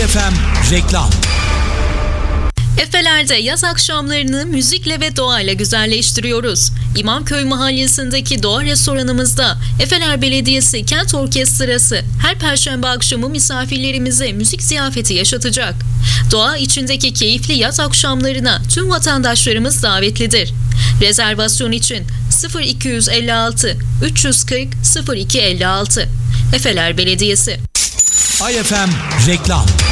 AyFM Reklam. Efeler'de yaz akşamlarını müzikle ve doğayla güzelleştiriyoruz. İmamköy Mahallesi'ndeki doğa restoranımızda Efeler Belediyesi Kent Orkestrası her perşembe akşamı misafirlerimize müzik ziyafeti yaşatacak. Doğa içindeki keyifli yaz akşamlarına tüm vatandaşlarımız davetlidir. Rezervasyon için 0256 340 0256. Efeler Belediyesi. AyFM Reklam.